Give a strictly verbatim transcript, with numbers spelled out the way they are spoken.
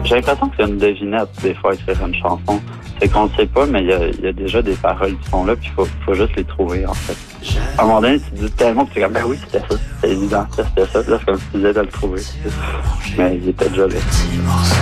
J'ai l'impression que c'est une devinette, des fois, écrire une chanson. C'est qu'on ne sait pas, mais il y a, y a déjà des paroles qui sont là, puis il faut, faut juste les trouver, en fait. À un moment donné, tu dis tellement que tu es comme, ben oui, c'était ça. C'est évident, c'était ça. Là, c'est comme si tu disais de le trouver. Mais il était déjà là.